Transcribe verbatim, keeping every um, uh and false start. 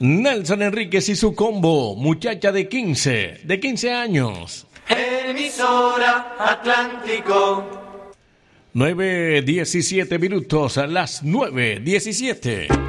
Nelson Enríquez y su combo, muchacha de quince, de quince años. Emisora Atlántico. nueve diecisiete minutos, a las nueve diecisiete.